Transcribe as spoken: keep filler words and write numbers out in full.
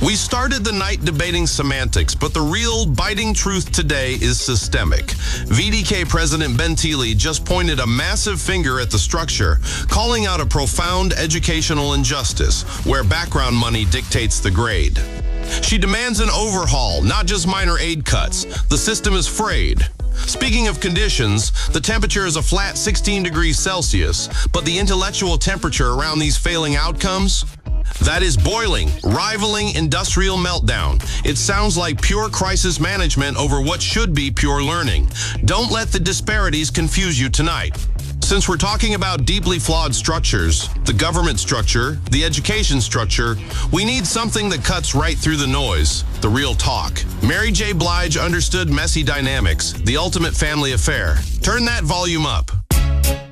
We started the night debating semantics, but the real biting truth today is systemic. V D K President Bentili just pointed a massive finger at the structure, calling out a profound educational injustice where background money dictates the grade. She demands an overhaul, not just minor aid cuts. The system is frayed. Speaking of conditions, the temperature is a flat sixteen degrees Celsius, but the intellectual temperature around these failing outcomes? That is boiling, rivaling industrial meltdown. It sounds like pure crisis management over what should be pure learning. Don't let the disparities confuse you tonight. Since we're talking about deeply flawed structures, the government structure, the education structure, we need something that cuts right through the noise, the real talk. Mary J. Blige understood messy dynamics, the ultimate family affair. Turn that volume up.